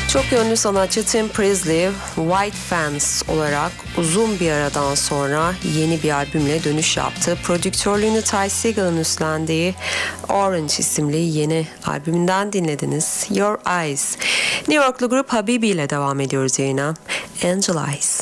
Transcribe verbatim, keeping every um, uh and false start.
Çok yönlü sanatçı Tim Priestley, White Fence olarak uzun bir aradan sonra yeni bir albümle dönüş yaptı. Prodüktörlüğünü Ty Segal'ın üstlendiği Orange isimli yeni albümünden dinlediniz. Your Eyes. New Yorklu grup Habibi ile devam ediyoruz yayına. Angel Eyes.